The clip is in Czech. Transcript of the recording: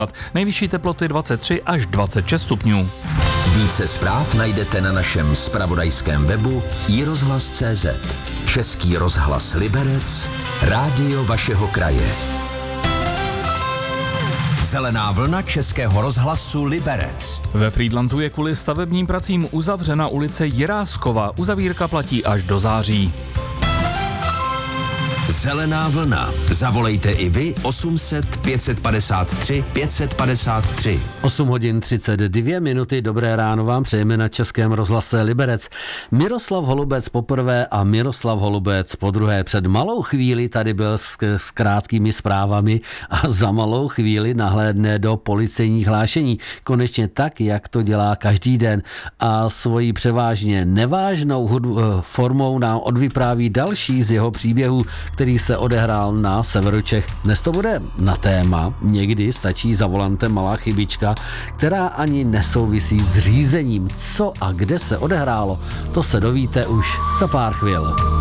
Nejvyšší teploty 23 až 26 stupňů. Více zpráv najdete na našem zpravodajském webu iRozhlas.cz. Český rozhlas Liberec, rádio vašeho kraje. Zelená vlna Českého rozhlasu Liberec. Ve Frýdlantu je kvůli stavebním pracím uzavřena ulice Jiráskova. Uzavírka platí až do září. Zelená vlna. Zavolejte i vy 800 553 553. 8 hodin 32 minuty. Dobré ráno vám přejeme na Českém rozhlase Liberec. Miroslav Holubec poprvé a Miroslav Holubec podruhé. Před malou chvíli tady byl s krátkými zprávami a za malou chvíli nahlédne do policejních hlášení. Konečně tak, jak to dělá každý den. A svojí převážně nevážnou formou nám odvypráví další z jeho příběhů, který se odehrál na severu Čech. Dnes to bude na téma, někdy stačí za volantem malá chybička, která ani nesouvisí s řízením. Co a kde se odehrálo, to se dovíte už za pár chvil.